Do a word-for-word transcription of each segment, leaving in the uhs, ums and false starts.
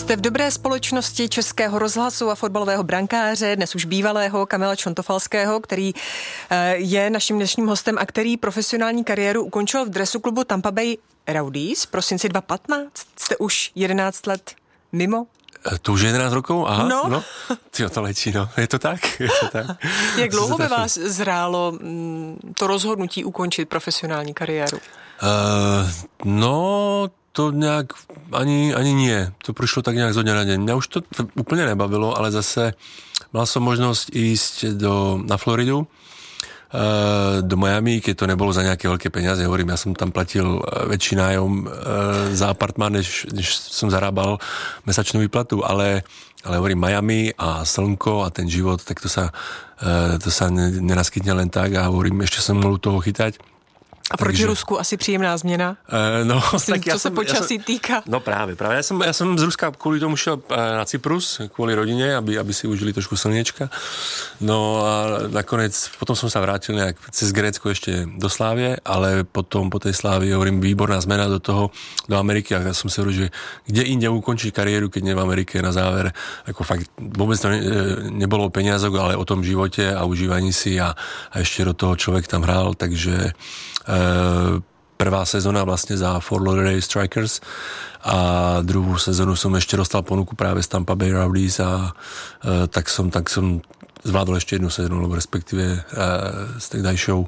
Jste v dobré společnosti Českého rozhlasu a fotbalového brankáře, dnes už bývalého Kamila Čontofalského, který je naším dnešním hostem a který profesionální kariéru ukončil v dresu klubu Tampa Bay Rowdies v prosinci dva tisíce patnáct. Jste už jedenáct let mimo? To už je jedenáct rokov? Aha, no. no. Tyjo, to lečí, no. Je to tak? Je to tak. Jak dlouho by vás zrálo to rozhodnutí ukončit profesionální kariéru? Uh, no, to nějak ani, ani nie. To prišlo tak nějak zo dňa na deň. Mňa už to úplně nebavilo, ale zase mal som možnosť ísť do, na Floridu, do Miami, keď to nebolo za nejaké veľké peniaze. Hovorím, ja som tam platil väčší nájom za apartmán, než, než som zarábal mesačnú výplatu, ale, ale hovorím, Miami a slnko a ten život, tak to sa, to sa nenaskytne len tak a hovorím, ešte som mohol toho chytať. A proti Takže, Rusku asi příjemná změna? Uh, no, Myslím, tak co ja se som, počasí ja som, týka. No práve, práve. Ja som, ja som z Ruska kvôli tomu šiel na Cyprus, kvôli rodine, aby, aby si užili trošku slniečka. No a nakoniec, potom som sa vrátil nejak cez Grécko ešte do Slávie, ale potom po tej Slávii, hovorím, výborná zmena do toho, do Ameriky. A ja som si hovoril, že kde inde ukončiť kariéru, keď nie v Amerike na záver. Ako fakt vôbec to ne, nebolo o peniazok, ale o tom živote a užívaní si a, a ešte do toho človek tam hral, takže prvá sezóna vlastne za Fort Lauderdale Strikers a druhú sezónu som ešte dostal ponuku práve z Tampa Bay Rowdies a e, tak som tak som zvládol ešte jednu sezónu, lebo respektíve e, s tegdajšou e,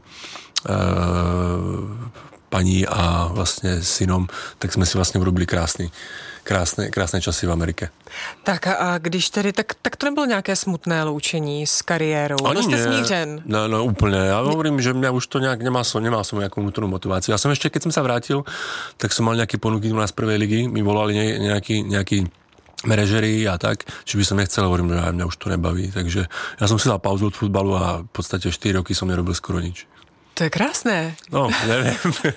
paní a vlastne synom, tak sme si vlastne urobili krásny Krásné, krásné časy v Amerike. Tak a když tedy, tak, tak to nebylo nějaké smutné loučení s kariérou? Byl jste smířen? No, no úplne. Ja hovorím, že mňa už to nejak, nemal som, nemal som nejakú vnútornú motiváciu. Ja som ešte, keď som sa vrátil, tak som mal nejaké ponuky u nás z prvej ligy. Mi volali nejakí, nejakí manažeri a tak, či by som nechcel, hovorím, že mňa už to nebaví. Takže ja som si dal pauzu od futbalu a v podstate štyri roky som nerobil skoro nič. To je krásné. No, neviem.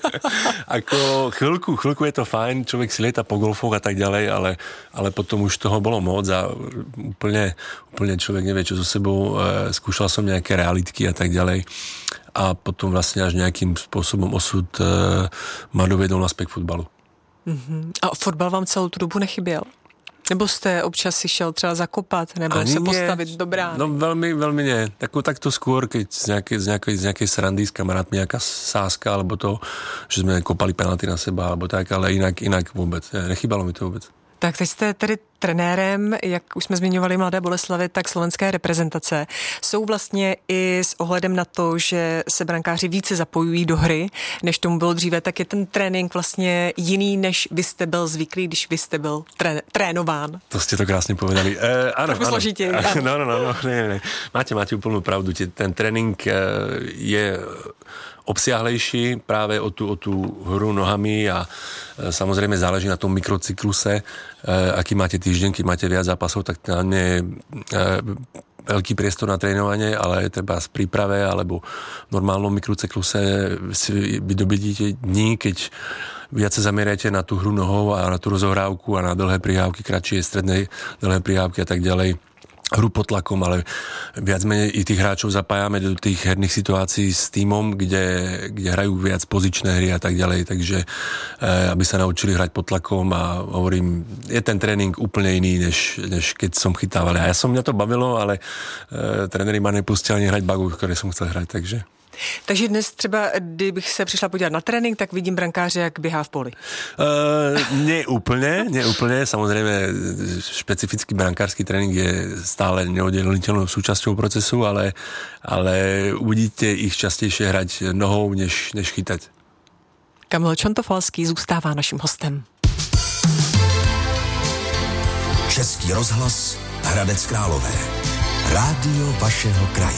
Ako chvíľku, chvíľku je to fajn, človek si lieta po golfoch a tak ďalej, ale, ale potom už toho bolo moc a úplne, úplne človek nevie, čo so sebou. E, skúšal som nejaké realitky a tak ďalej a potom vlastne až nejakým spôsobom osud e, ma dovedol naspäť k futbalu. Mm-hmm. A fotbal vám celou tu dobu nechyběl? Nebo jste občas si šel třeba zakopat, nebo Ani se nie. postavit do brány? No veľmi, veľmi nie. Takú, takto skôr, keď z nejakej, z nejakej, z nejakej srandy s kamarátmi, nejaká sáska, alebo to, že sme kopali penalty na seba, alebo tak, ale inak, inak vôbec. Nechybalo mi to vôbec. Tak teď jste tedy trenérem, jak už jsme zmiňovali Mladé Boleslavy, tak slovenské reprezentace. Jsou vlastně i s ohledem na to, že se brankáři více zapojují do hry, než tomu bylo dříve, tak je ten trénink vlastně jiný, než vy jste byl zvyklý, když vy jste byl trén- trénován. To ste to krásne povedali. E, áno, Trochu složitě. No, no, no, no, ne, ne. Máte, máte úplnú pravdu. Ten trénink je obsiahlejší práve o tú, o tú hru nohami a e, samozrejme záleží na tom mikrocykluse, e, aký máte týždeň, keď máte viac zápasov, tak tam je e, veľký priestor na trénovanie, ale treba z príprave alebo v normálnom mikrocykluse si vydobíte dní, keď viac sa zameriate na tú hru nohou a na tú rozohrávku a na dlhé prihrávky, kratšie, stredné dlhé prihrávky a tak ďalej. Hru pod tlakom, ale viac menej i tých hráčov zapájame do tých herných situácií s tímom, kde, kde hrajú viac pozičné hry a tak ďalej, takže e, aby sa naučili hrať pod tlakom a hovorím, je ten tréning úplne iný, než, než keď som chytával. A ja som, mňa to bavilo, ale e, tréneri ma nepustili ani hrať bagu, ktoré som chcel hrať, takže... Takže dnes třeba, kdybych se přišla podívat na trénink, tak vidím brankáře, jak běhá v poli. Uh, nie úplne, nie úplne. Samozrejme, špecifický brankársky tréning je stále neoddeliteľnou súčasťou procesu, ale, ale uvidíte ich častejšie hrať nohou, než, než chytať. Kamil Čontofalský zůstává naším hostem. Český rozhlas Hradec Králové. Rádio vašeho kraje.